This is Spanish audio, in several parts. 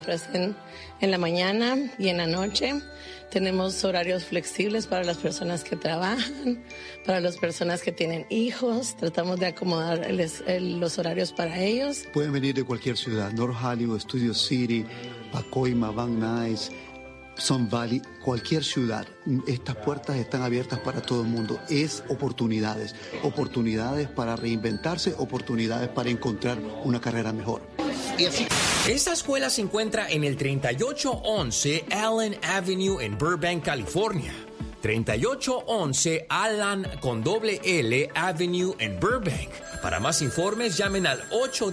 En la mañana y en la noche. Tenemos horarios flexibles para las personas que trabajan, para las personas que tienen hijos. Tratamos de acomodar los horarios para ellos. Pueden venir de cualquier ciudad, North Hollywood, Studio City, Pacoima, Van Nuys, Sun Valley, cualquier ciudad. Estas puertas están abiertas para todo el mundo. Es oportunidades, oportunidades para reinventarse, oportunidades para encontrar una carrera mejor. Esta escuela se encuentra en el 3811 Allen Avenue en Burbank, California. 3811 Allen con doble L Avenue en Burbank. Para más informes llamen al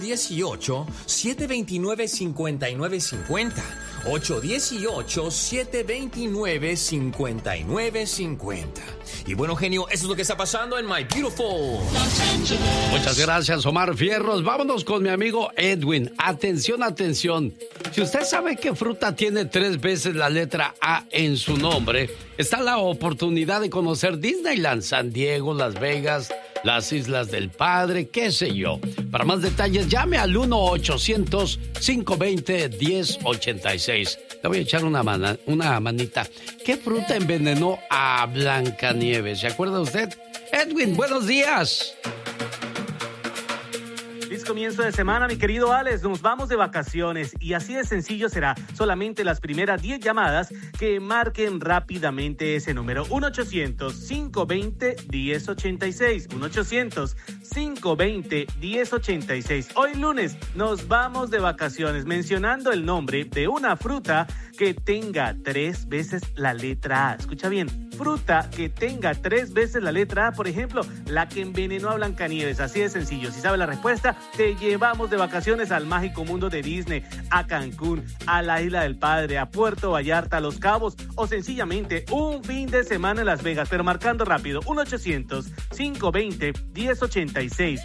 818-729-5950. 818-729-5950. Y bueno, genio, eso es lo que está pasando en My Beautiful Los Angeles. Muchas gracias, Omar Fierros. Vámonos con mi amigo Edwin. Atención, atención. Si usted sabe que fruta tiene 3 veces la letra A en su nombre, está la oportunidad de conocer Disneyland, San Diego, Las Vegas, las Islas del Padre, qué sé yo. Para más detalles, llame al 1-800-520-1086. Le voy a echar una manita. ¿Qué fruta envenenó a Blancanieves? ¿Se acuerda usted? Edwin, buenos días. Feliz comienzo de semana, mi querido Alex. Nos vamos de vacaciones y así de sencillo será. Solamente las primeras 10 llamadas que marquen rápidamente ese número. 1-800-520-1086. 1-800-520-1086. Hoy lunes nos vamos de vacaciones mencionando el nombre de una fruta que tenga 3 veces la letra A. Escucha bien. Fruta que tenga 3 veces la letra A, por ejemplo, la que envenenó a Blancanieves. Así de sencillo. Si sabes la respuesta, te llevamos de vacaciones al mágico mundo de Disney, a Cancún, a la Isla del Padre, a Puerto Vallarta, a Los Cabos o sencillamente un fin de semana en Las Vegas. Pero marcando rápido, 1-800-520-1086.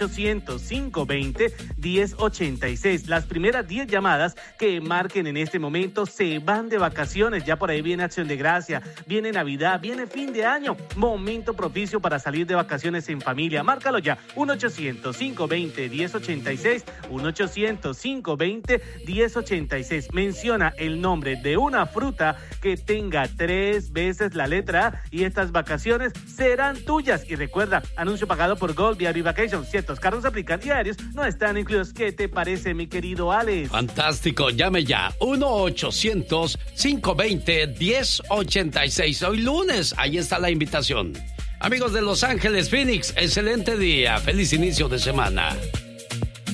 1-800-520-1086. Las primeras 10 llamadas que marquen en este momento se van de vacaciones. Ya por ahí viene Acción de Gracia, viene Navidad, viene fin de año. Momento propicio para salir de vacaciones en familia. Márcalo ya. 1-800-520-1086. 1-800-520-1086. Menciona el nombre de una fruta que tenga 3 veces la letra A y estas vacaciones serán tuyas. Y recuerda, anuncio pagado por Gold vía Vacations. Ciertos cargos aplican y aéreos no están incluidos. ¿Qué te parece, mi querido Alex? Fantástico. Llame ya. 1-800-520-1086. Hoy lunes, ahí está la invitación. Amigos de Los Ángeles, Phoenix, excelente día. Feliz inicio de semana.